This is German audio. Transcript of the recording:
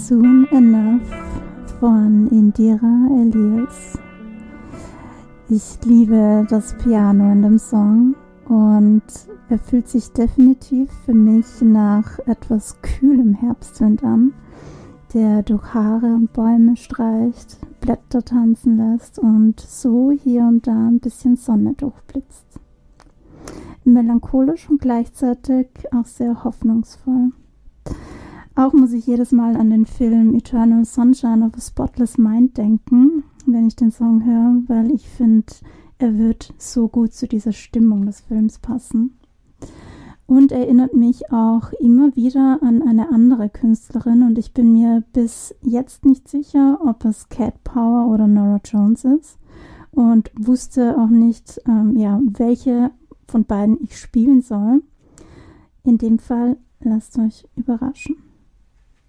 Soon Enough von Indira Elias. Ich liebe das Piano in dem Song und er fühlt sich definitiv für mich nach etwas kühlem Herbstwind an, der durch Haare und Bäume streicht, Blätter tanzen lässt und so hier und da ein bisschen Sonne durchblitzt. Melancholisch und gleichzeitig auch sehr hoffnungsvoll. Auch muss ich jedes Mal an den Film Eternal Sunshine of a Spotless Mind denken, wenn ich den Song höre, weil ich finde, er wird so gut zu dieser Stimmung des Films passen. Und erinnert mich auch immer wieder an eine andere Künstlerin und ich bin mir bis jetzt nicht sicher, ob es Cat Power oder Norah Jones ist und wusste auch nicht, welche von beiden ich spielen soll. In dem Fall lasst euch überraschen.